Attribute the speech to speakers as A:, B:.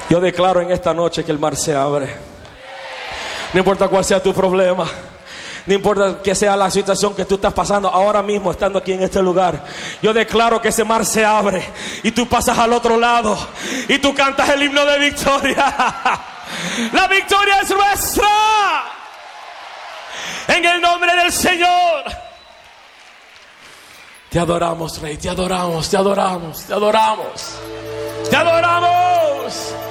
A: Yo declaro en esta noche que el mar se abre. No importa cuál sea tu problema, no importa que sea la situación que tú estás pasando ahora mismo estando aquí en este lugar. Yo declaro que ese mar se abre y tú pasas al otro lado y tú cantas el himno de victoria. La victoria es nuestra. En el nombre del Señor. Te adoramos, Rey, te adoramos, te adoramos, te adoramos, te adoramos.